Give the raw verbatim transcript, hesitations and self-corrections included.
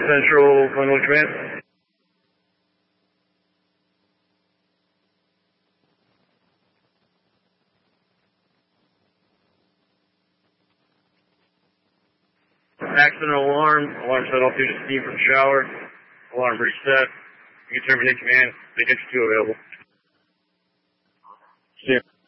Central, one one command. Accident alarm. Alarm set off due to steam from shower. Alarm reset. You can terminate command. They get you two available. See ya.